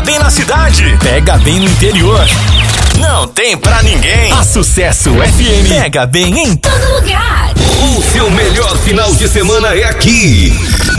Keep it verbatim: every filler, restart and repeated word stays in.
bem na cidade, pega bem no interior. Não tem pra ninguém. A Sucesso F M pega bem em todo lugar. O seu melhor final de semana é aqui.